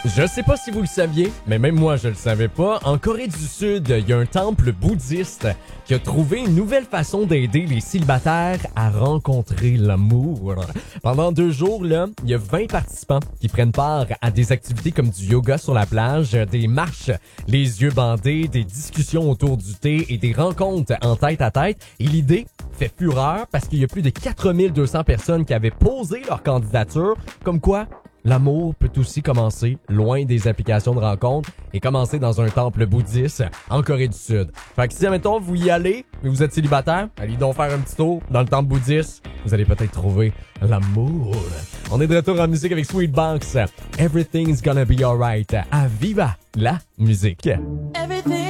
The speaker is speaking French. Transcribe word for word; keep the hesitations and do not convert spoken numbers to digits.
Je sais pas si vous le saviez, mais même moi je le savais pas. En Corée du Sud, il y a un temple bouddhiste qui a trouvé une nouvelle façon d'aider les célibataires à rencontrer l'amour. Pendant deux jours, là, il y a vingt participants qui prennent part à des activités comme du yoga sur la plage, des marches, les yeux bandés, des discussions autour du thé et des rencontres en tête à tête. Et l'idée fait fureur parce qu'il y a plus de quatre mille deux cents personnes qui avaient posé leur candidature, comme quoi l'amour peut aussi commencer loin des applications de rencontres et commencer dans un temple bouddhiste en Corée du Sud. Fait que si, admettons, vous y allez, mais vous êtes célibataire, allez donc faire un petit tour dans le temple bouddhiste. Vous allez peut-être trouver l'amour. On est de retour en musique avec Sweet Banks. Everything's gonna be alright. À Viva la musique. Everything